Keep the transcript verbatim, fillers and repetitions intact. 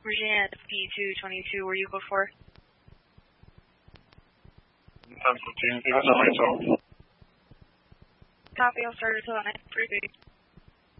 Virginia P two twenty-two, were you before? ten fifteen, give us a myself. Copy, I'll start until at nine thirty.